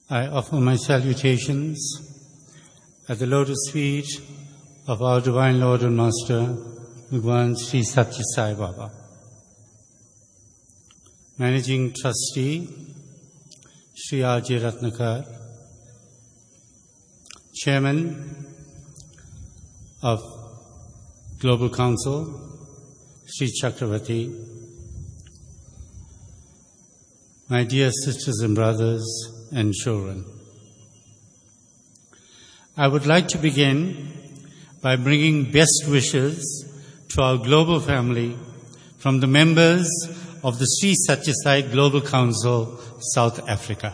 I offer my salutations at the lotus feet of our Divine Lord and Master, Bhagwan Sri Satya Sai Baba. Managing Trustee, Sri R.J. Ratnakar, Chairman of Global Council, Sri Chakravarti, my dear sisters and brothers and children. I would like to begin by bringing best wishes to our global family from the members of the Sri Satya Sai Global Council, South Africa.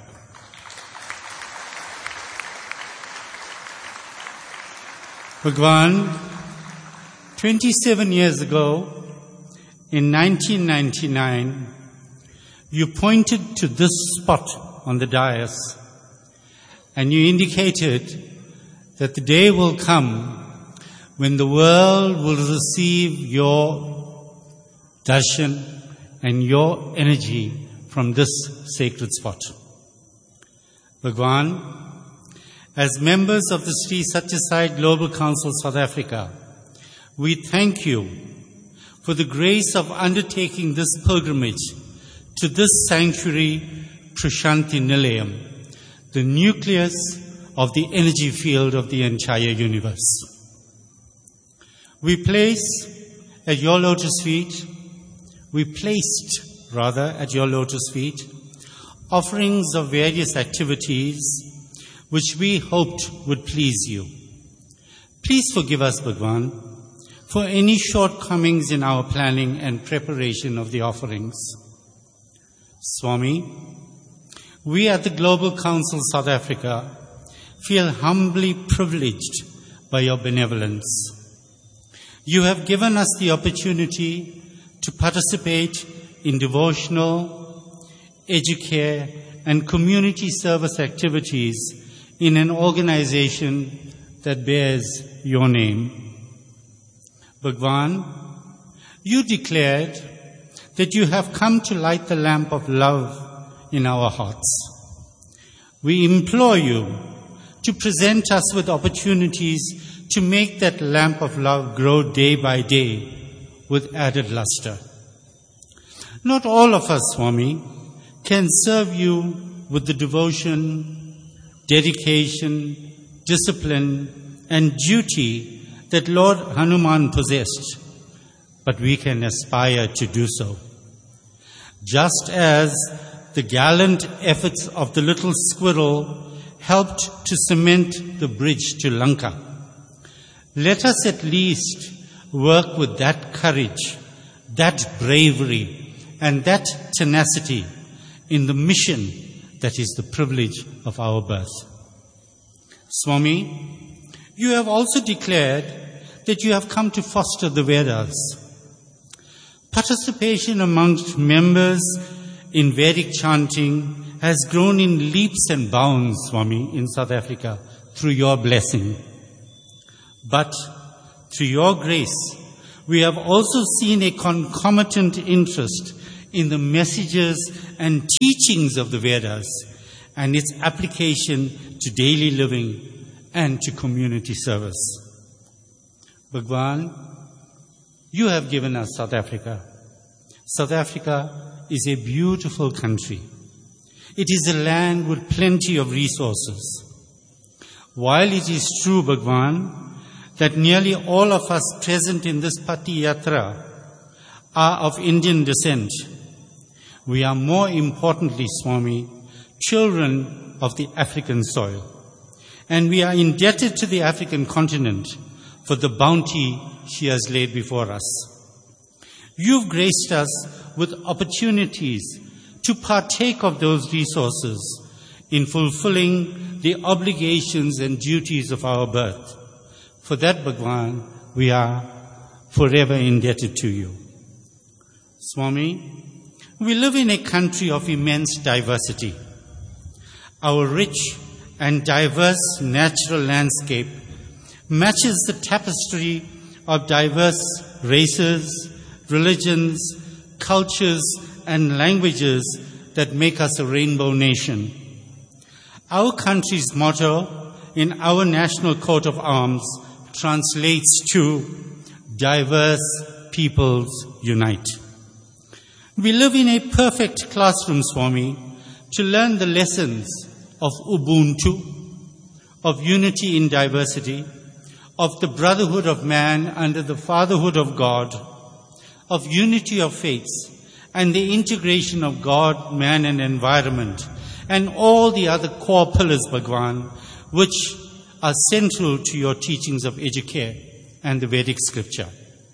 Bhagwan, 27 years ago, in 1999, you pointed to this spot on the dais and you indicated that the day will come when the world will receive your darshan and your energy from this sacred spot. Bhagwan, as members of the Sri Satya Sai Global Council South Africa, we thank you for the grace of undertaking this pilgrimage to this sanctuary, Prashanti Nilayam, the nucleus of the energy field of the entire universe. We placed at your lotus feet offerings of various activities which we hoped would please you. Please forgive us, Bhagwan, for any shortcomings in our planning and preparation of the offerings. Swami, we at the Global Council South Africa feel humbly privileged by your benevolence. You have given us the opportunity to participate in devotional, educare, and community service activities in an organization that bears your name. Bhagwan, you declared that you have come to light the lamp of love in our hearts. We implore you to present us with opportunities to make that lamp of love grow day by day with added luster. Not all of us, Swami, can serve you with the devotion, dedication, discipline, and duty that Lord Hanuman possessed, but we can aspire to do so. Just as the gallant efforts of the little squirrel helped to cement the bridge to Lanka, let us at least work with that courage, that bravery, and that tenacity in the mission that is the privilege of our birth. Swami, you have also declared that you have come to foster the Vedas. Participation amongst members in Vedic chanting has grown in leaps and bounds, Swami, in South Africa through your blessing. But through your grace, we have also seen a concomitant interest in the messages and teachings of the Vedas and its application to daily living and to community service. Bhagwan, you have given us South Africa. South Africa is a beautiful country. It is a land with plenty of resources. While it is true, Bhagwan, that nearly all of us present in this Pati Yatra are of Indian descent, we are more importantly, Swami, children of the African soil. And we are indebted to the African continent for the bounty she has laid before us. You've graced us with opportunities to partake of those resources in fulfilling the obligations and duties of our birth. For that, Bhagwan, we are forever indebted to you. Swami, we live in a country of immense diversity. Our rich and diverse natural landscape matches the tapestry of diverse races, religions, cultures, and languages that make us a rainbow nation. Our country's motto in our national coat of arms translates to diverse peoples unite. We live in a perfect classroom, Swami, to learn the lessons of Ubuntu, of unity in diversity, of the brotherhood of man under the fatherhood of God, of unity of faiths, and the integration of God, man, and environment, and all the other core pillars, Bhagwan, which are central to your teachings of Educare and the Vedic scripture.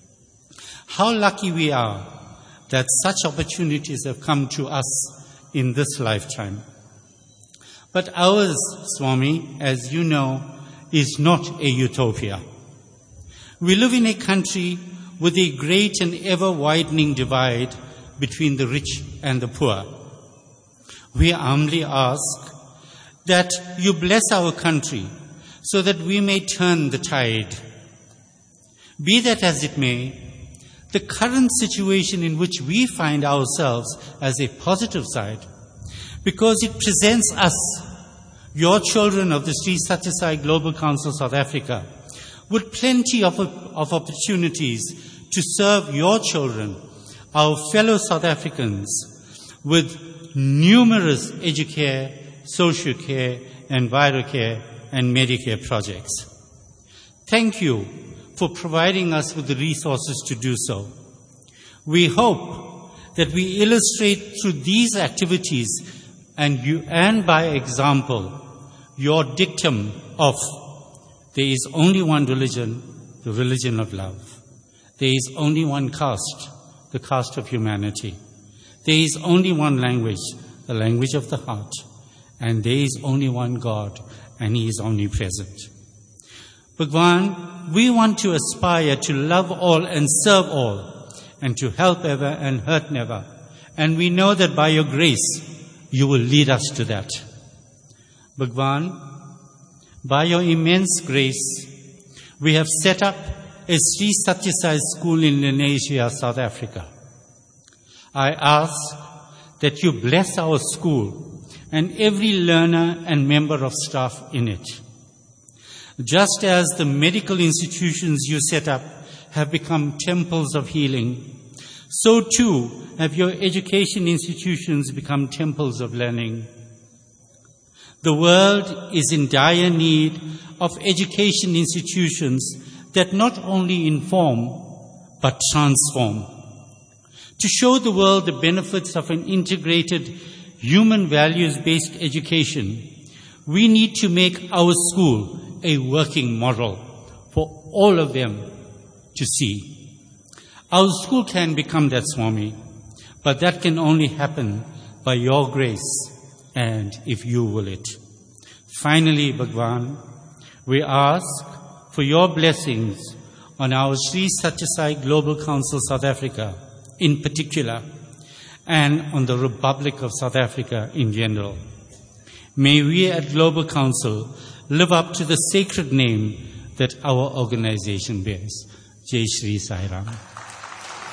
How lucky we are that such opportunities have come to us in this lifetime. But ours, Swami, as you know, is not a utopia. We live in a country with a great and ever-widening divide between the rich and the poor. We humbly ask that you bless our country so that we may turn the tide. Be that as it may, the current situation in which we find ourselves as a positive side, because it presents us, your children of the Sri Sathya Sai Global Council South Africa, with plenty of opportunities to serve your children, our fellow South Africans, with numerous Educare, Social Care, EnviroCare, and Medicare projects. Thank you for providing us with the resources to do so. We hope that we illustrate through these activities and by example your dictum of there is only one religion, the religion of love. There is only one caste, the caste of humanity. There is only one language, the language of the heart. And there is only one God, and He is omnipresent. Bhagwan, we want to aspire to love all and serve all, and to help ever and hurt never. And we know that by your grace, you will lead us to that. Bhagwan, by your immense grace, we have set up a Sri Sathya Sai school in Lenasia, South Africa. I ask that you bless our school and every learner and member of staff in it. Just as the medical institutions you set up have become temples of healing, so too have your education institutions become temples of learning. The world is in dire need of education institutions that not only inform but transform. To show the world the benefits of an integrated human values-based education, we need to make our school a working model for all of them to see. Our school can become that, Swami, but that can only happen by your grace and if you will it. Finally, Bhagwan, we ask for your blessings on our Sri Sathya Sai Global Council South Africa in particular, and on the Republic of South Africa in general. May we at Global Council live up to the sacred name that our organization bears. Jai Shri Sai Ram.